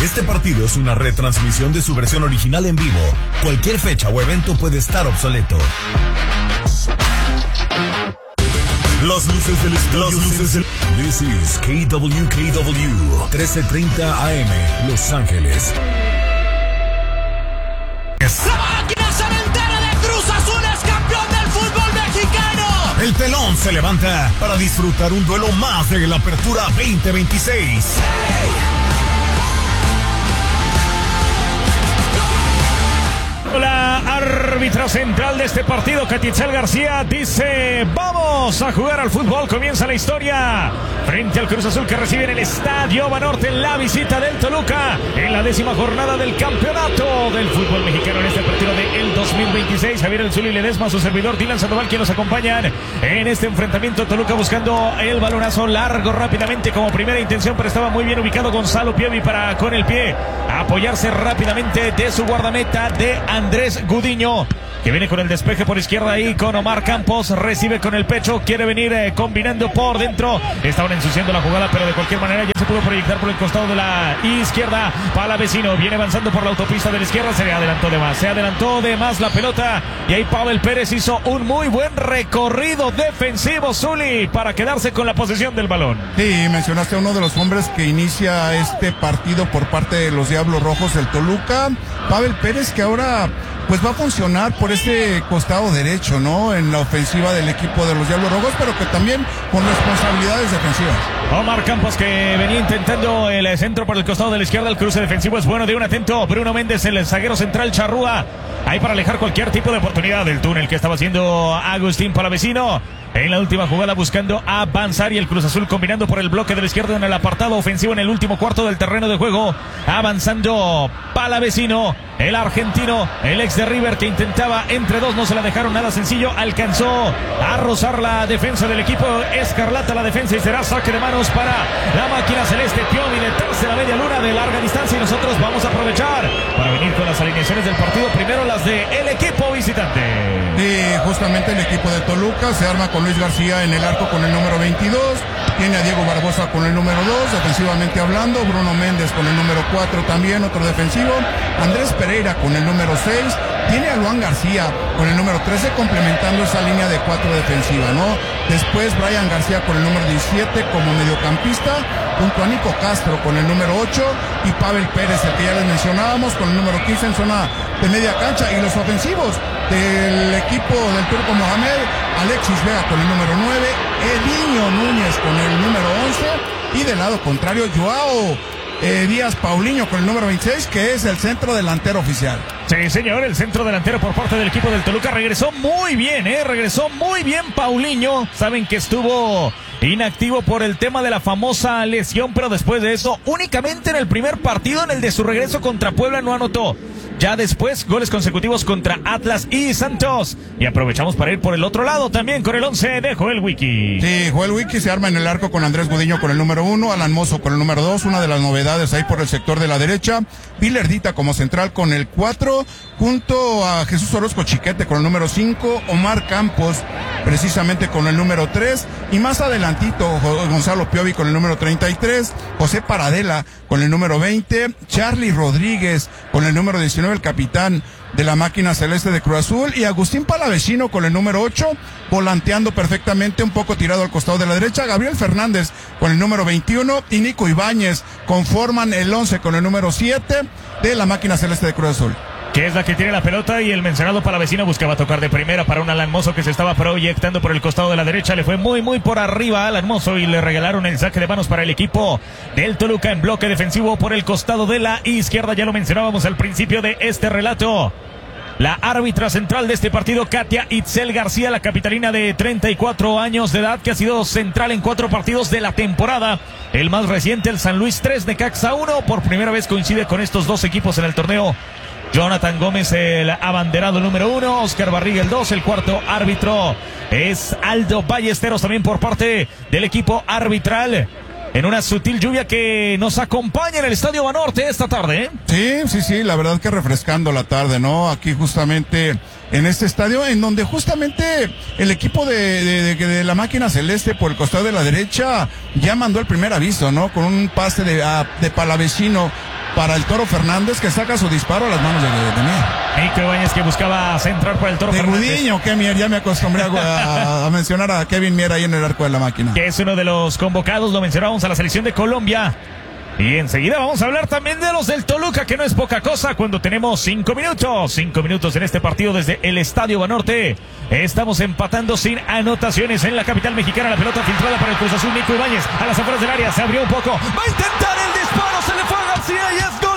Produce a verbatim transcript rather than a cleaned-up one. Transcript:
Este partido es una retransmisión de su versión original en vivo. Cualquier fecha o evento puede estar obsoleto. Las luces del estadio. Las luces del... This is K W K W, trece treinta A M, Los Ángeles. La máquina cementera de Cruz Azul es campeón del fútbol mexicano. El telón se levanta para disfrutar un duelo más de la Apertura veinte veintiséis. La árbitra central de este partido, Catitzel García, dice: vamos a jugar al fútbol. Comienza la historia frente al Cruz Azul, que recibe en el Estadio Banorte la visita del Toluca en la décima jornada del campeonato del fútbol mexicano en este partido del dos mil veintiséis. Javier El Zuli Ledesma, su servidor Dylan Sandoval, quien nos acompañan en este enfrentamiento. Toluca buscando el balonazo largo rápidamente como primera intención, pero estaba muy bien ubicado Gonzalo Piovi para con el pie apoyarse rápidamente de su guardameta de Andrés Gudiño, que viene con el despeje por izquierda ahí con Omar Campos, recibe con el pecho, quiere venir eh, combinando por dentro, estaban ensuciando la jugada, pero de cualquier manera ya se pudo proyectar por el costado de la izquierda. Palavecino viene avanzando por la autopista de la izquierda, se adelantó de más, se adelantó de más la pelota, y ahí Pavel Pérez hizo un muy buen recorrido defensivo, Zuli, para quedarse con la posesión del balón. Sí, mencionaste a uno de los hombres que inicia este partido por parte de los Diablos Rojos del Toluca, Pavel Pérez, que ahora pues va a funcionar por este costado derecho, ¿no? En la ofensiva del equipo de los Diablos Rojos, pero que también con responsabilidades defensivas. Omar Campos, que venía intentando el centro por el costado de la izquierda, el cruce defensivo es bueno de un atento Bruno Méndez, el zaguero central Charrúa, ahí para alejar cualquier tipo de oportunidad del túnel que estaba haciendo Agustín Palavecino. En la última jugada buscando avanzar, y el Cruz Azul combinando por el bloque de la izquierda en el apartado ofensivo en el último cuarto del terreno de juego. Avanzando Palavecino, el argentino, el ex de River, que intentaba entre dos, no se la dejaron nada sencillo, alcanzó a rozar la defensa del equipo escarlata, la defensa, y será saque de manos para la máquina celeste. Piovi de tercera media luna de larga distancia, y nosotros vamos a aprovechar para venir con las alineaciones del partido, primero las del equipo visitante. Sí, justamente el equipo de Toluca se arma con Luis García en el arco con el número veintidós, tiene a Diego Barbosa con el número dos, defensivamente hablando, Bruno Méndez con el número cuatro también, otro defensivo, Andrés Pereira con el número seis, tiene a Luan García con el número trece, complementando esa línea de cuatro defensiva, ¿no? Después Brian García con el número diecisiete como mediocampista, junto a Nico Castro con el número ocho, y Pavel Pérez, el que ya les mencionábamos, con el número quince en zona de media cancha. Y los ofensivos del equipo del Turco Mohamed, Alexis Vega con el número nueve, Edinho Núñez con el número once, y del lado contrario Joao eh, Díaz Paulinho con el número veintiséis, que es el centro delantero oficial. Sí, señor, el centro delantero por parte del equipo del Toluca regresó muy bien, eh, regresó muy bien Paulinho. Saben que estuvo inactivo por el tema de la famosa lesión, pero después de eso, únicamente en el primer partido, en el de su regreso contra Puebla, no anotó. Ya después, goles consecutivos contra Atlas y Santos. Y aprovechamos para ir por el otro lado también con el once de Joel Wiki. Sí, Joel Wiki se arma en el arco con Andrés Gudiño con el número uno, Alan Mozo con el número dos, una de las novedades ahí por el sector de la derecha, Villardita como central con el cuatro, junto a Jesús Orozco Chiquete con el número cinco, Omar Campos precisamente con el número tres, y más adelantito Gonzalo Piovi con el número treinta y tres, José Paradela con el número veinte, Charlie Rodríguez con el número diecinueve, el capitán de la máquina celeste de Cruz Azul, y Agustín Palavecino con el número ocho, volanteando perfectamente, un poco tirado al costado de la derecha, Gabriel Fernández con el número veintiuno, y Nico Ibáñez conforman el once con el número siete de la máquina celeste de Cruz Azul, que es la que tiene la pelota, y el mencionado Palavecino buscaba tocar de primera para un Alan Mozo que se estaba proyectando por el costado de la derecha. Le fue muy muy por arriba a Alan Mozo y le regalaron el saque de manos para el equipo del Toluca en bloque defensivo por el costado de la izquierda. Ya lo mencionábamos al principio de este relato. La árbitra central de este partido, Katia Itzel García, la capitalina de treinta y cuatro años de edad, que ha sido central en cuatro partidos de la temporada. El más reciente, el San Luis tres, Necaxa uno. Por primera vez coincide con estos dos equipos en el torneo Jonathan Gómez, el abanderado número uno, Oscar Barriga el dos, el cuarto árbitro es Aldo Ballesteros, también por parte del equipo arbitral, en una sutil lluvia que nos acompaña en el Estadio Banorte esta tarde, ¿eh? Sí, sí, sí, la verdad que refrescando la tarde, ¿no? Aquí justamente en este estadio, en donde justamente el equipo de, de, de, de la máquina celeste por el costado de la derecha ya mandó el primer aviso, ¿no? Con un pase de, a, de Palavecino para el Toro Fernández, que saca su disparo a las manos de, de, de Mier. Nico Ibáñez, que buscaba centrar por el Toro de Fernández. Rudiño, que Mier, ya me acostumbré a, a, a mencionar a Kevin Mier ahí en el arco de la máquina. Que es uno de los convocados, lo mencionábamos, a la selección de Colombia. Y enseguida vamos a hablar también de los del Toluca, que no es poca cosa cuando tenemos cinco minutos. Cinco minutos en este partido desde el Estadio Banorte. Estamos empatando sin anotaciones en la capital mexicana. La pelota filtrada para el Cruz Azul. Nico Ibáñez a las afueras del área. Se abrió un poco. Va a intentar el disparo. Se le fue a García y es gol.